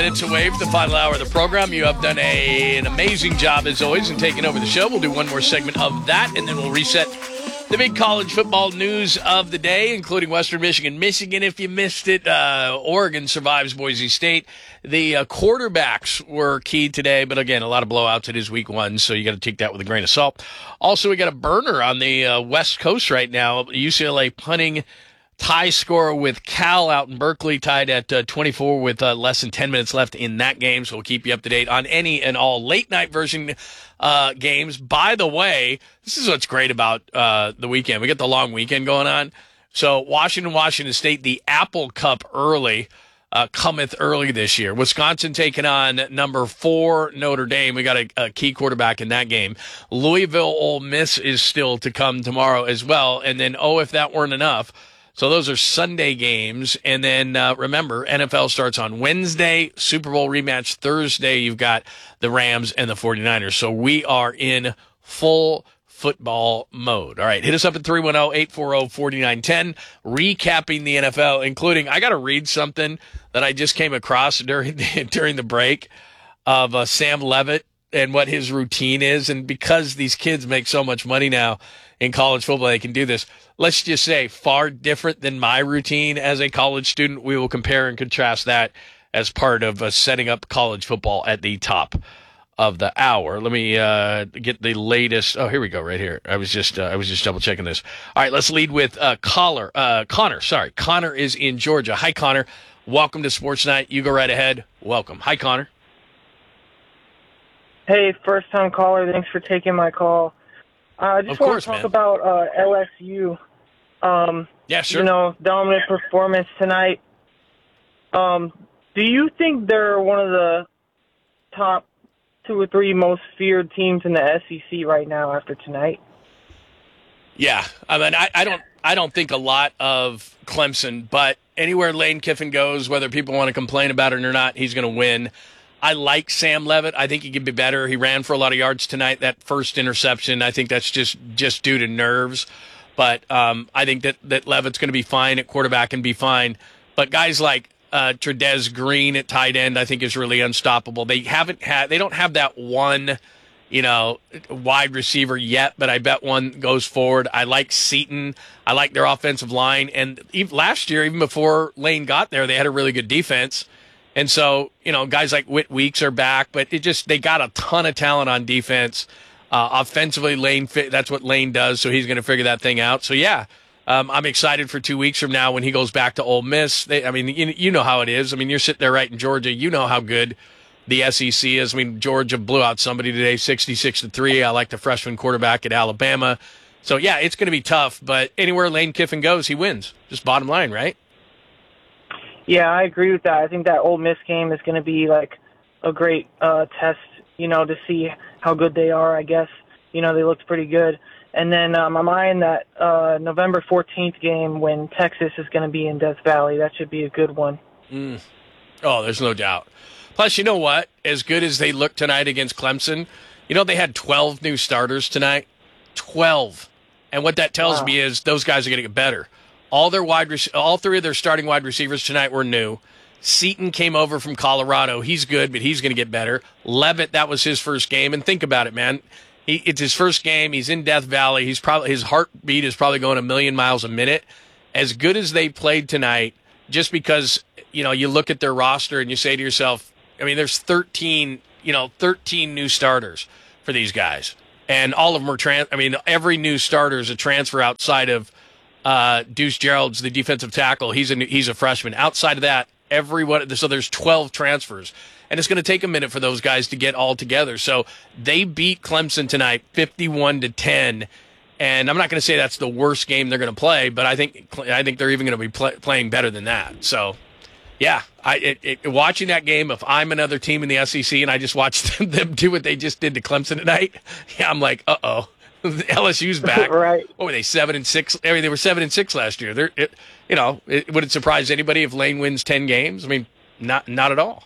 Minutes away from the final hour of the program. You have done an amazing job, as always, in taking over the show. We'll do one more segment of that, and then we'll reset the big college football news of the day, including Western Michigan. Michigan, if you missed it, Oregon survives Boise State. The quarterbacks were key today, but again, a lot of blowouts. It is week one, so you got to take that with a grain of salt. Also, we got a burner on the West Coast right now. UCLA punting tie score with Cal out in Berkeley, tied at 24 with less than 10 minutes left in that game. So we'll keep you up to date on any and all late night version games. By the way, this is what's great about the weekend. We got the long weekend going on. So Washington State, the Apple Cup early, cometh early this year. Wisconsin taking on number 4 Notre Dame. We got a key quarterback in that game. Louisville Ole Miss is still to come tomorrow as well. And then, if that weren't enough, so those are Sunday games. And then remember, NFL starts on Wednesday, Super Bowl rematch Thursday. You've got the Rams and the 49ers. So we are in full football mode. All right, hit us up at 310-840-4910, recapping the NFL, including, I got to read something that I just came across during the break of Sam Levitt and what his routine is. And because these kids make so much money now in college football, they can do this. Let's just say far different than my routine as a college student. We will compare and contrast that as part of setting up college football at the top of the hour. Let me get the latest. Oh, here we go, right here. I was just double checking this. All right, let's lead with Connor. Sorry, Connor is in Georgia. Hi, Connor. Welcome to Sports Night. You go right ahead. Welcome. Hi, Connor. Hey, first-time caller. Thanks for taking my call. I just want to talk about LSU. Yeah, sure. Dominant performance tonight. Do you think they're one of the top 2 or 3 most feared teams in the SEC right now after tonight? Yeah, I mean, I don't think a lot of Clemson, but anywhere Lane Kiffin goes, whether people want to complain about it or not, he's going to win. I like Sam Levitt. I think he could be better. He ran for a lot of yards tonight. That first interception, I think that's just due to nerves. But I think that Levitt's going to be fine at quarterback and be fine. But guys like Trudez Green at tight end, I think is really unstoppable. They don't have that one, wide receiver yet, but I bet one goes forward. I like Seton. I like their offensive line. And last year, even before Lane got there, they had a really good defense. And so, guys like Whit Weeks are back, but they got a ton of talent on defense. Offensively, that's what Lane does, so he's going to figure that thing out. So, yeah, I'm excited for 2 weeks from now when he goes back to Ole Miss. You know how it is. I mean, you're sitting there right in Georgia. You know how good the SEC is. I mean, Georgia blew out somebody today, 66-3. I like the freshman quarterback at Alabama. So, yeah, it's going to be tough, but anywhere Lane Kiffin goes, he wins. Just bottom line, right? Yeah, I agree with that. I think that Ole Miss game is going to be like a great test, to see how good they are, I guess. They looked pretty good. And then I'm eyeing that November 14th game when Texas is going to be in Death Valley. That should be a good one. Oh, there's no doubt. Plus, you know what? As good as they looked tonight against Clemson, they had 12 new starters tonight. 12. And what that tells me is those guys are going to get better. All 3 of their starting wide receivers tonight were new. Seton came over from Colorado. He's good, but he's going to get better. Levitt, that was his first game. And think about it, man. It's his first game. He's in Death Valley. His heartbeat is probably going 1,000,000 miles a minute. As good as they played tonight, just because, you look at their roster and you say to yourself, I mean, there's 13 new starters for these guys. And all of them are every new starter is a transfer outside of Deuce Gerald's the defensive tackle. He's a freshman. Outside of that, so there's 12 transfers. And it's going to take a minute for those guys to get all together. So they beat Clemson tonight 51-10. And I'm not going to say that's the worst game they're going to play, but I think they're even going to be playing better than that. So, yeah, watching that game, if I'm another team in the SEC and I just watched them do what they just did to Clemson tonight, yeah, I'm like, uh-oh. LSU's back. Right. What were they, 7-6? I mean, they were 7-6 last year. Would it surprise anybody if Lane wins 10 games? I mean, not at all.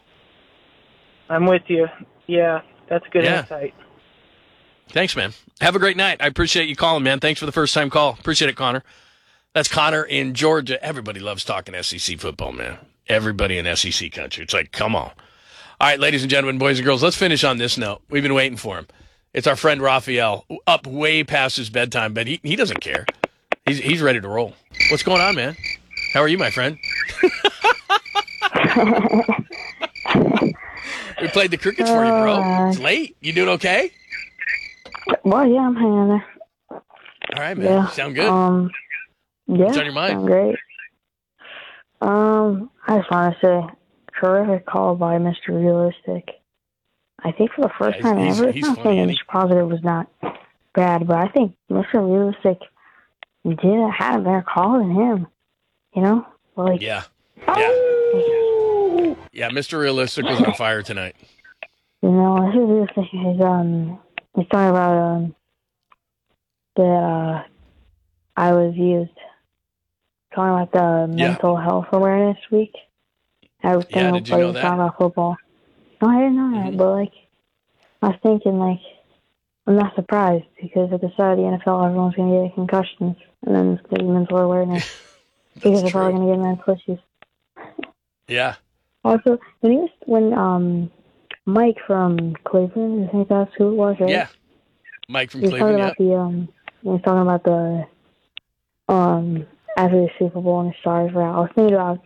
I'm with you. Yeah, that's good insight. Thanks, man. Have a great night. I appreciate you calling, man. Thanks for the first-time call. Appreciate it, Connor. That's Connor in Georgia. Everybody loves talking SEC football, man. Everybody in SEC country. It's like, come on. All right, ladies and gentlemen, boys and girls, let's finish on this note. We've been waiting for him. It's our friend Raphael, up way past his bedtime, but he doesn't care. He's ready to roll. What's going on, man? How are you, my friend? We played the crickets for you, bro. It's late. You doing okay? Well, yeah, I'm hanging there. All right, man. Yeah. Sound good? Yeah. What's on your mind? Sound great. I just want to say, terrific call by Mr. Realistic. I think for the first time ever, it's not saying Mr. Positive was not bad, but I think Mr. Realistic had a better call than him. You know? Like, Yeah. Oh! Yeah, Mr. Realistic was on fire tonight. You know, Mr. Realistic is, he's talking about, that, I was used. Talking about the mental health awareness week. Everything did you know that? Talking about football. No, I didn't know that, but, like, I was thinking, like, I'm not surprised, because at the start of the NFL, everyone's going to get concussions, and then there's mental awareness. Because they're probably going to get mental issues. Yeah. Also, when Mike from Cleveland, I think that's who it was, right? Yeah. Mike from Cleveland, he was talking about the, after the Super Bowl and the stars were out. I was thinking about,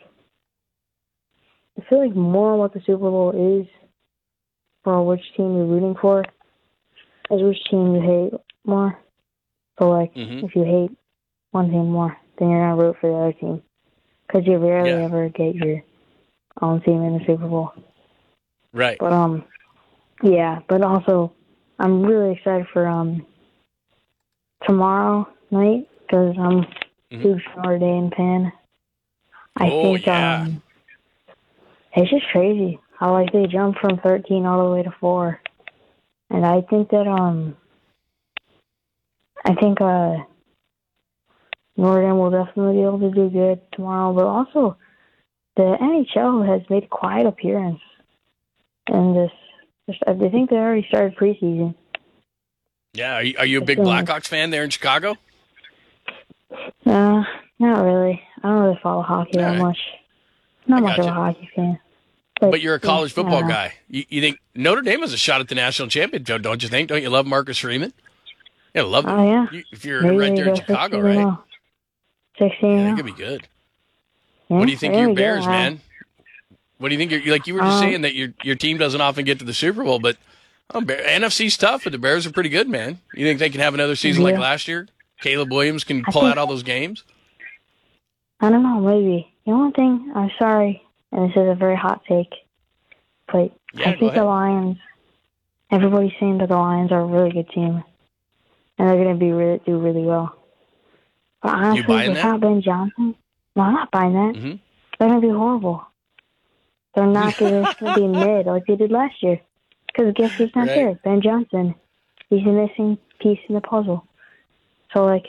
I feel like more what the Super Bowl is for which team you're rooting for is which team you hate more. So, like, if you hate one team more, then you're going to root for the other team. Because you rarely ever get your own team in the Super Bowl. Right. But, yeah. But also, I'm really excited for tomorrow night because I'm huge Notre Dame fan. I think it's just crazy how, like, they jumped from 13 all the way to 4. And I think that, Notre Dame will definitely be able to do good tomorrow. But also, the NHL has made a quiet appearance in this. I think they already started preseason. Yeah. Are you a big Blackhawks fan there in Chicago? Not really. I don't really follow hockey that much. Not much of a hockey fan. But you're a college football guy. You think Notre Dame has a shot at the national championship, don't you think? Don't you love Marcus Freeman? Yeah, love him. Oh, yeah. If you're right there in Chicago, right? 16. Yeah, that could be good. Yeah, what do you think of your Bears, man? What do you think? You were just saying that your team doesn't often get to the Super Bowl, but NFC's tough, but the Bears are pretty good, man. You think they can have another season like last year? Caleb Williams can pull out all those games? I don't know, maybe. The only thing, I'm sorry, and this is a very hot take, but I think the Lions, everybody's saying that the Lions are a really good team, and they're going to do really well. But honestly, without Ben Johnson, no, I'm not buying that. They're going to be horrible. They're not going to be mid like they did last year. Because guess who's not there? Ben Johnson. He's a missing piece in the puzzle. So, like,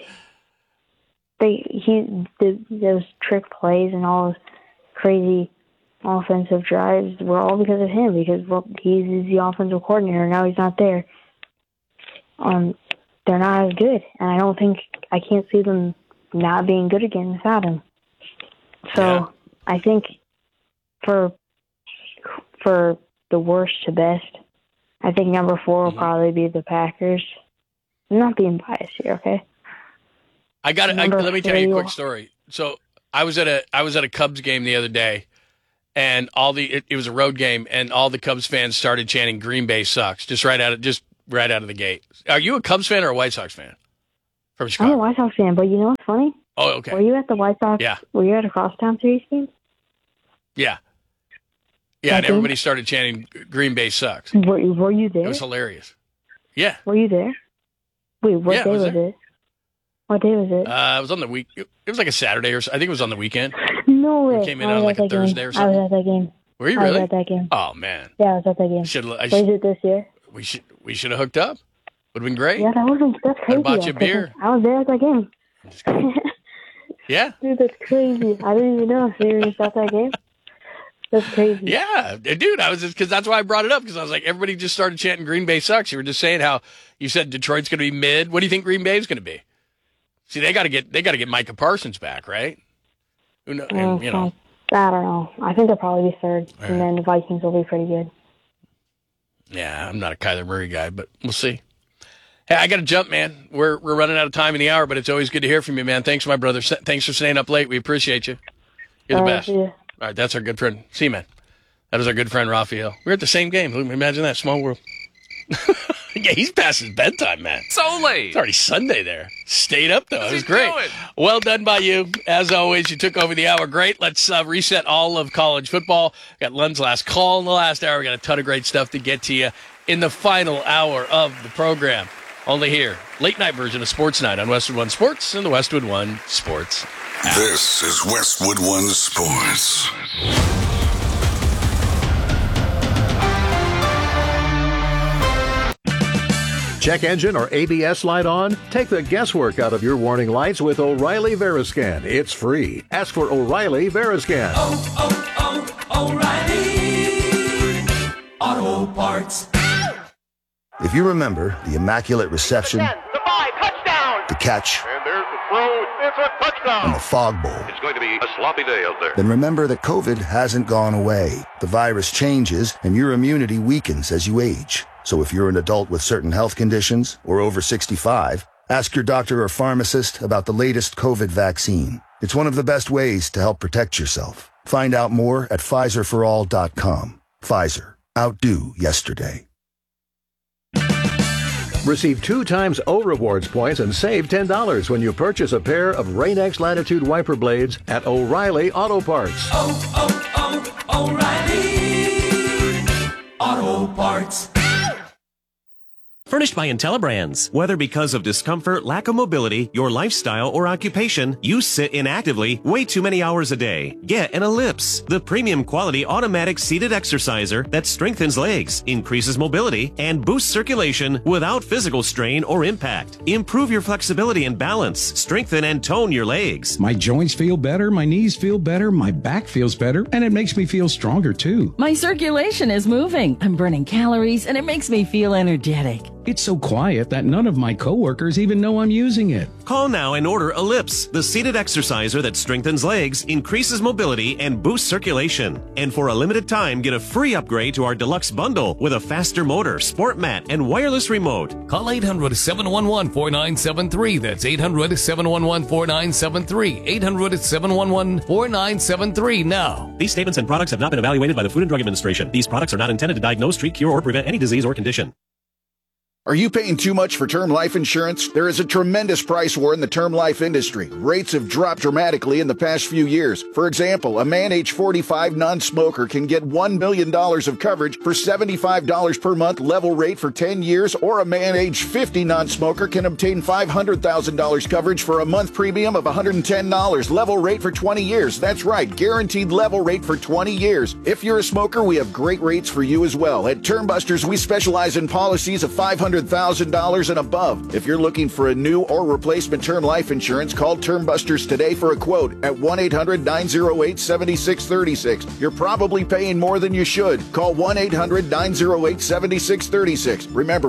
those trick plays and all those crazy offensive drives were all because of him. Because he's the offensive coordinator. Now he's not there. They're not as good, and I can't see them not being good again without him. So I think for the worst to best, I think number 4 will probably be the Packers. I'm not being biased here, okay? Let me tell you a quick story. So I was at a Cubs game the other day, and it was a road game, and all the Cubs fans started chanting "Green Bay sucks" just right out of the gate. Are you a Cubs fan or a White Sox fan? From Chicago. I'm a White Sox fan, but you know what's funny? Oh, okay. Were you at the White Sox? Yeah. Were you at a Crosstown Series game? Yeah. Yeah, and everybody started chanting "Green Bay sucks." Were you there? It was hilarious. Yeah. Were you there? Wait, what day was it? What day was it? It was on the week. It was like a Saturday I think it was on the weekend. No way. We came in on like a Thursday or something. I was at that game. Were you really? I was at that game. Oh man. Yeah, I was at that game. Was it this year? We should have hooked up. Would have been great. Yeah, that's crazy. I bought you a beer. I was there at that game. Yeah. Dude, that's crazy. I didn't even know if you were at that game. That's crazy. Yeah, dude, I was just, because that's why I brought it up, because I was like, everybody just started chanting Green Bay sucks. You were just saying how you said Detroit's going to be mid. What do you think Green Bay's going to be? See, they got to get Micah Parsons back, right? Who knows? I don't know. I think they'll probably be third, and then the Vikings will be pretty good. Yeah, I'm not a Kyler Murray guy, but we'll see. Hey, I got to jump, man. We're running out of time in the hour, but it's always good to hear from you, man. Thanks, my brother. Thanks for staying up late. We appreciate you. You're the best. Yeah. All right, that's our good friend. See you, man. That is our good friend, Raphael. We're at the same game. Imagine that. Small world. Yeah, he's past his bedtime, man. So late. It's already Sunday there. Stayed up, though. It was great. Doing? Well done by you. As always, you took over the hour. Great. Let's reset all of college football. Got Lund's last call in the last hour. We got a ton of great stuff to get to you in the final hour of the program. Only here. Late night version of Sports Night on Westwood One Sports and the Westwood One Sports app. This is Westwood One Sports. Check engine or ABS light on? Take the guesswork out of your warning lights with O'Reilly Veriscan. It's free. Ask for O'Reilly Veriscan. O'Reilly Auto Parts. If you remember the immaculate reception, the 5, touchdown, the catch, and there's the throw, it's a touchdown, and the fog bowl, it's going to be a sloppy day out there. then remember that COVID hasn't gone away. The virus changes, and your immunity weakens as you age. So if you're an adult with certain health conditions or over 65, ask your doctor or pharmacist about the latest COVID vaccine. It's one of the best ways to help protect yourself. Find out more at PfizerForAll.com. Pfizer. Outdo yesterday. Receive 2 times O Rewards points and save $10 when you purchase a pair of Rain-X Latitude wiper blades at O'Reilly Auto Parts. O'Reilly Auto Parts. Furnished by IntelliBrands. Whether because of discomfort, lack of mobility, your lifestyle, or occupation, you sit inactively way too many hours a day. Get an Ellipse, the premium quality automatic seated exerciser that strengthens legs, increases mobility, and boosts circulation without physical strain or impact. Improve your flexibility and balance, strengthen and tone your legs. My joints feel better, my knees feel better, my back feels better, and it makes me feel stronger too. My circulation is moving. I'm burning calories, and it makes me feel energetic. It's so quiet that none of my coworkers even know I'm using it. Call now and order Ellipse, the seated exerciser that strengthens legs, increases mobility, and boosts circulation. And for a limited time, get a free upgrade to our deluxe bundle with a faster motor, sport mat, and wireless remote. Call 800-711-4973. That's 800-711-4973. 800-711-4973 now. These statements and products have not been evaluated by the Food and Drug Administration. These products are not intended to diagnose, treat, cure, or prevent any disease or condition. Are you paying too much for term life insurance? There is a tremendous price war in the term life industry. Rates have dropped dramatically in the past few years. For example, a man age 45 non-smoker can get $1 million of coverage for $75 per month level rate for 10 years, or a man age 50 non-smoker can obtain $500,000 coverage for a month premium of $110 level rate for 20 years. That's right, guaranteed level rate for 20 years. If you're a smoker, we have great rates for you as well. At Term Busters, we specialize in policies of $500,000 and above. If you're looking for a new or replacement term life insurance, call Term Busters today for a quote at 1-800-908-7636. You're probably paying more than you should. Call 1-800-908-7636. Remember,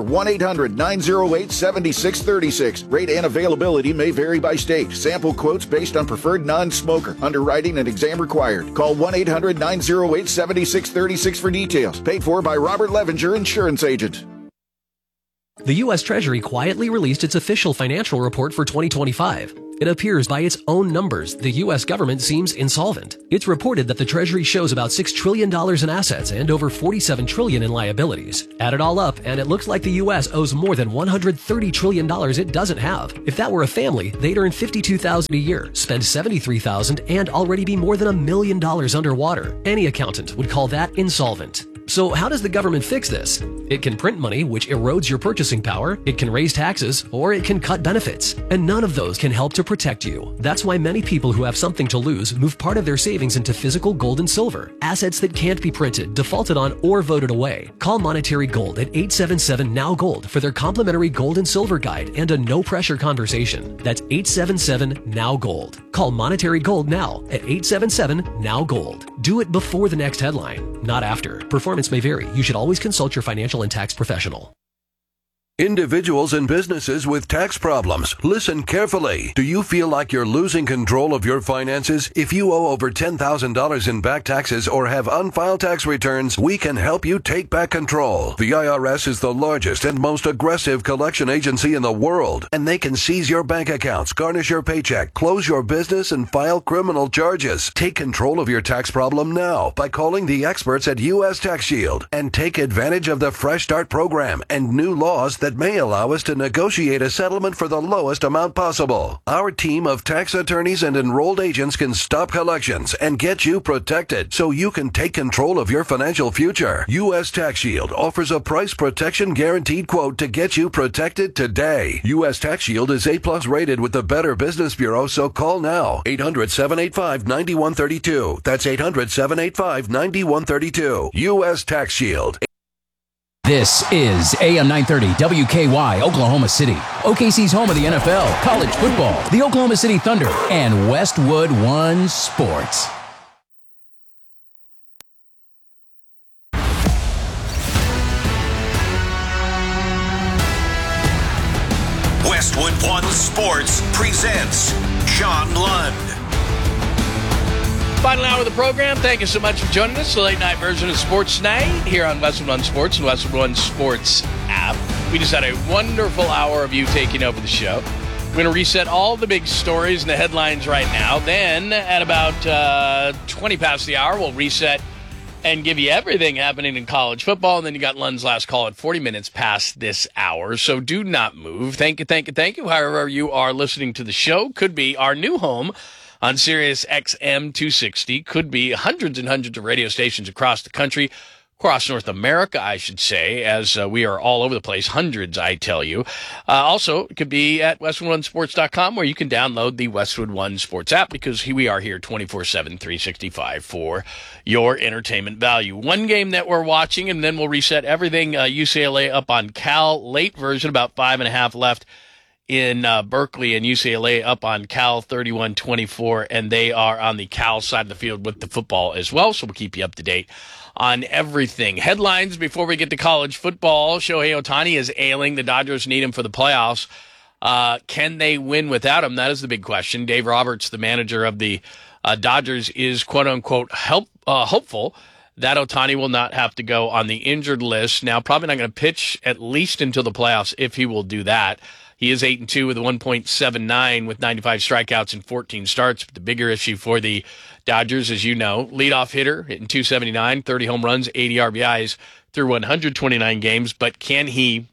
1-800-908-7636. Rate and availability may vary by state. Sample quotes based on preferred non-smoker. Underwriting and exam required. Call 1-800-908-7636 for details. Paid for by Robert Levenger, Insurance Agent. The U.S. Treasury quietly released its official financial report for 2025. It appears by its own numbers, the U.S. government seems insolvent. It's reported that the Treasury shows about $6 trillion in assets and over $47 trillion in liabilities. Add it all up, and it looks like the U.S. owes more than $130 trillion it doesn't have. If that were a family, they'd earn $52,000 a year, spend $73,000, and already be more than $1 million underwater. Any accountant would call that insolvent. So how does the government fix this? It can print money, which erodes your purchasing power, it can raise taxes, or it can cut benefits. And none of those can help to protect you. That's why many people who have something to lose move part of their savings into physical gold and silver, assets that can't be printed, defaulted on, or voted away. Call Monetary Gold at 877-NOW-GOLD for their complimentary gold and silver guide and a no-pressure conversation. That's 877-NOW-GOLD. Call Monetary Gold now at 877-NOW-GOLD. Do it before the next headline, not after. Performance may vary. You should always consult your financial and tax professional. Individuals and businesses with tax problems, listen carefully. Do you feel like you're losing control of your finances? If you owe over $10,000 in back taxes or have unfiled tax returns, we can help you take back control. The IRS is the largest and most aggressive collection agency in the world, and they can seize your bank accounts, garnish your paycheck, close your business, and file criminal charges. Take control of your tax problem now by calling the experts at U.S. Tax Shield and take advantage of the Fresh Start program and new laws that may allow us to negotiate a settlement for the lowest amount possible. Our team of tax attorneys and enrolled agents can stop collections and get you protected so you can take control of your financial future. U.S. Tax Shield offers a price protection guaranteed quote to get you protected today. U.S. Tax Shield is A+ rated with the Better Business Bureau, so call now. 800-785-9132. That's 800-785-9132. U.S. Tax Shield. This is AM 930 WKY, Oklahoma City. OKC's home of the NFL, college football, the Oklahoma City Thunder, and Westwood One Sports. Westwood One Sports presents Sean Lund. Final hour of the program. Thank you so much for joining us. The late night version of Sports Night here on Westwood One Sports and Westwood One Sports app. We just had a wonderful hour of you taking over the show. We're going to reset all the big stories and the headlines right now. Then at about 20 past the hour, we'll reset and give you everything happening in college football. And then you got Lund's last call at 40 minutes past this hour. So do not move. Thank you, thank you, thank you. However you are listening to the show, could be our new home on Sirius XM 260, could be hundreds and hundreds of radio stations across the country, across North America, I should say, as we are all over the place, hundreds, I tell you. Also, it could be at WestwoodOneSports.com, where you can download the Westwood One Sports app, because we are here 24/7, 365 for your entertainment value. One game that we're watching, and then we'll reset everything. UCLA up on Cal, late version, about 5.5 left in Berkeley, and UCLA up on Cal 31-24, and they are on the Cal side of the field with the football as well, so we'll keep you up to date on everything. Headlines before we get to college football. Shohei Ohtani is ailing. The Dodgers need him for the playoffs. Can they win without him? That is the big question. Dave Roberts, the manager of the Dodgers, is quote-unquote hopeful that Ohtani will not have to go on the injured list. Now, probably not going to pitch at least until the playoffs if he will do that. He is 8-2 with a 1.79 with 95 strikeouts and 14 starts. But the bigger issue for the Dodgers, as you know, leadoff hitter hitting .279, 30 home runs, 80 RBIs through 129 games. But can he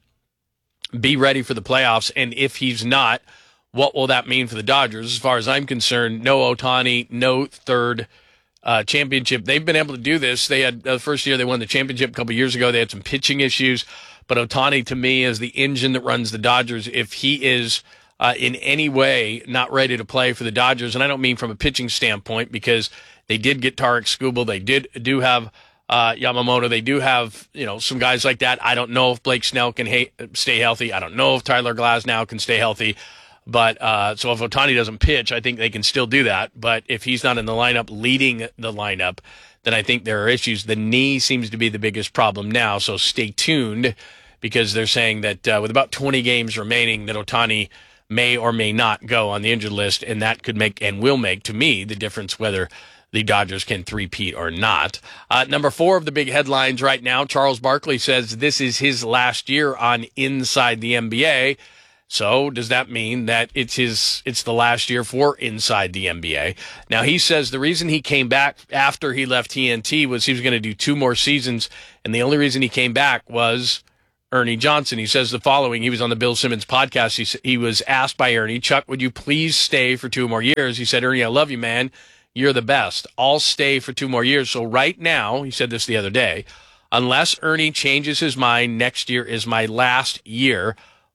be ready for the playoffs? And if he's not, what will that mean for the Dodgers? As far as I'm concerned, no Ohtani, no third championship. They've been able to do this. They had the first year they won the championship a couple years ago. They had some pitching issues. But Ohtani, to me, is the engine that runs the Dodgers. If he is in any way not ready to play for the Dodgers, and I don't mean from a pitching standpoint, because they did get Tarik Skubal, they do have Yamamoto, they do have some guys like that. I don't know if Blake Snell can stay healthy. I don't know if Tyler Glasnow can stay healthy. But so if Ohtani doesn't pitch, I think they can still do that. But if he's not in the lineup, leading the lineup, then I think there are issues. The knee seems to be the biggest problem now, so stay tuned, because they're saying that with about 20 games remaining, that Ohtani may or may not go on the injured list, and that could make and will make, to me, the difference whether the Dodgers can three-peat or not. Number 4 of the big headlines right now, Charles Barkley says this is his last year on Inside the NBA. So does that mean that it's the last year for Inside the NBA? Now, he says the reason he came back after he left TNT was he was going to do 2 more seasons, and the only reason he came back was Ernie Johnson. He says the following. He was on the Bill Simmons podcast. He was asked by Ernie, Chuck, would you please stay for 2 more years? He said, Ernie, I love you, man. You're the best. I'll stay for 2 more years. So right now, he said this the other day, unless Ernie changes his mind, next year is my last year,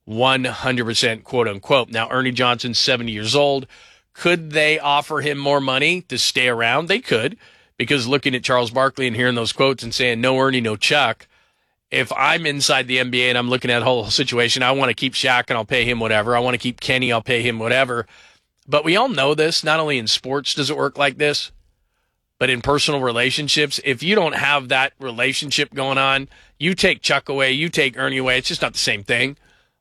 100%, quote unquote. Now, Ernie Johnson's 70 years old. Could they offer him more money to stay around? They could, because looking at Charles Barkley and hearing those quotes and saying, no Ernie, no Chuck, if I'm inside the NBA and I'm looking at the whole situation, I want to keep Shaq and I'll pay him whatever. I want to keep Kenny, I'll pay him whatever. But we all know this. Not only in sports does it work like this, but in personal relationships. If you don't have that relationship going on, you take Chuck away, you take Ernie away, it's just not the same thing.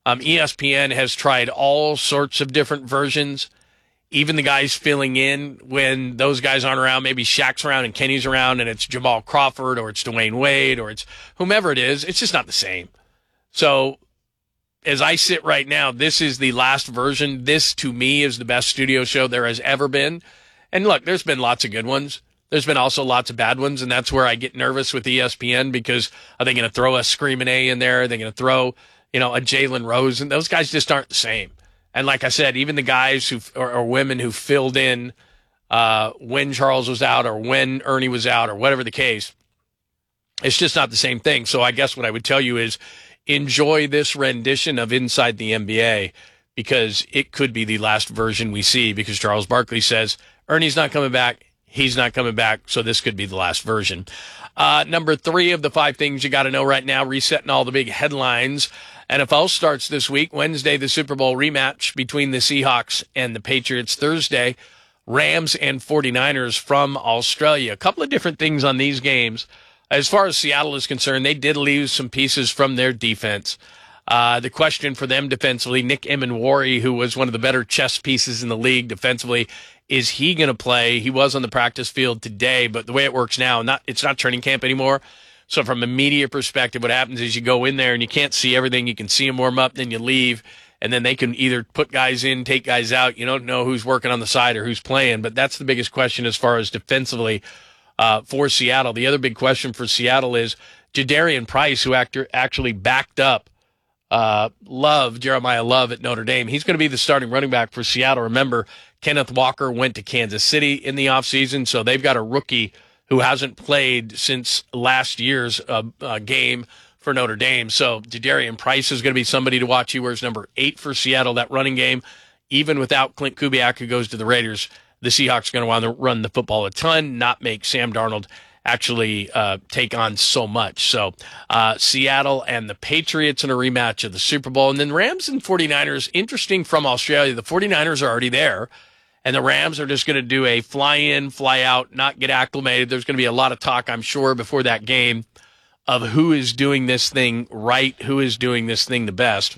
ESPN has tried all sorts of different versions. Even the guys filling in when those guys aren't around, maybe Shaq's around and Kenny's around and it's Jamal Crawford or it's Dwayne Wade or it's whomever it is, it's just not the same. So as I sit right now, this is the last version. This, to me, is the best studio show there has ever been. And look, there's been lots of good ones. There's been also lots of bad ones, and that's where I get nervous with ESPN because are they going to throw a Screamin' A in there? Are they going to throw, a Jalen Rose? And those guys just aren't the same. And like I said, even the guys or women who filled in when Charles was out or when Ernie was out or whatever the case, it's just not the same thing. So I guess what I would tell you is enjoy this rendition of Inside the NBA because it could be the last version we see because Charles Barkley says Ernie's not coming back. He's not coming back. So this could be the last version. Number 3 of the 5 things you got to know right now, resetting all the big headlines. NFL starts this week. Wednesday, the Super Bowl rematch between the Seahawks and the Patriots. Thursday, Rams and 49ers from Australia. A couple of different things on these games. As far as Seattle is concerned, they did lose some pieces from their defense. The question for them defensively, Nick Emenwari, who was one of the better chess pieces in the league defensively, is he going to play? He was on the practice field today, but the way it works now, it's not training camp anymore. So from a media perspective, what happens is you go in there and you can't see everything. You can see them warm up, then you leave, and then they can either put guys in, take guys out. You don't know who's working on the side or who's playing, but that's the biggest question as far as defensively for Seattle. The other big question for Seattle is Jadarian Price, who actually backed up Jeremiah Love at Notre Dame. He's going to be the starting running back for Seattle. Remember, Kenneth Walker went to Kansas City in the offseason, so they've got a rookie who hasn't played since last year's game for Notre Dame. So Jadarian Price is going to be somebody to watch. He wears number 8 for Seattle, that running game. Even without Clint Kubiak, who goes to the Raiders, the Seahawks are going to want to run the football a ton, not make Sam Darnold actually take on so much. So Seattle and the Patriots in a rematch of the Super Bowl. And then Rams and 49ers, interesting from Australia. The 49ers are already there. And the Rams are just going to do a fly in, fly out, not get acclimated. There's going to be a lot of talk, I'm sure, before that game of who is doing this thing right, who is doing this thing the best.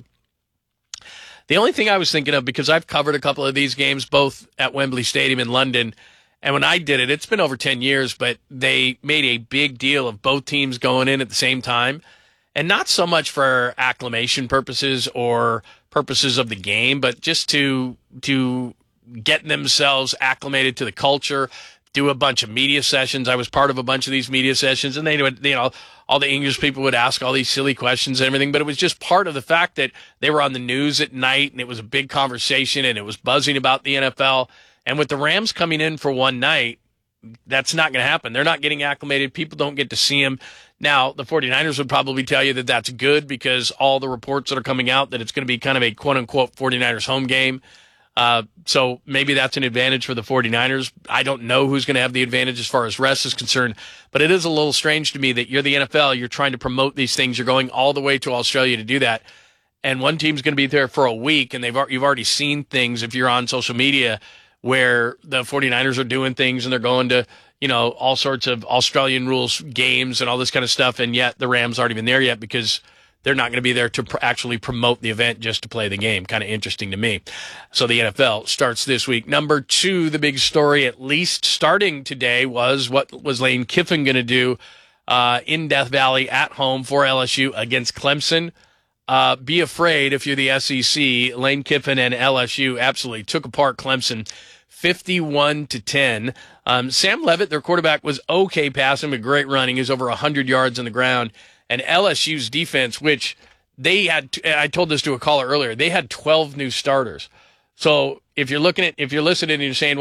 The only thing I was thinking of, because I've covered a couple of these games, both at Wembley Stadium in London, and when I did it, it's been over 10 years, but they made a big deal of both teams going in at the same time. And not so much for acclimation purposes or purposes of the game, but just to get themselves acclimated to the culture, do a bunch of media sessions. I was part of a bunch of these media sessions, and they would, all the English people would ask all these silly questions and everything, but it was just part of the fact that they were on the news at night, and it was a big conversation, and it was buzzing about the NFL. And with the Rams coming in for one night, that's not going to happen. They're not getting acclimated. People don't get to see them. Now, the 49ers would probably tell you that that's good because all the reports that are coming out that it's going to be kind of a quote-unquote 49ers home game. So maybe that's an advantage for the 49ers. I don't know who's going to have the advantage as far as rest is concerned, but it is a little strange to me that you're the NFL, you're trying to promote these things, you're going all the way to Australia to do that, and one team's going to be there for a week, and you've already seen things if you're on social media where the 49ers are doing things and they're going to, all sorts of Australian rules games and all this kind of stuff, and yet the Rams aren't even there yet because they're not going to be there to actually promote the event, just to play the game. Kind of interesting to me. So the NFL starts this week. Number 2, the big story, at least starting today, was what was Lane Kiffin going to do in Death Valley at home for LSU against Clemson. Be afraid if you're the SEC. Lane Kiffin and LSU absolutely took apart Clemson 51-10. Sam Leavitt, their quarterback, was okay passing, but great running. He was over 100 yards on the ground. And LSU's defense, which they had, I told this to a caller earlier, they had 12 new starters. So if you're listening and you're saying,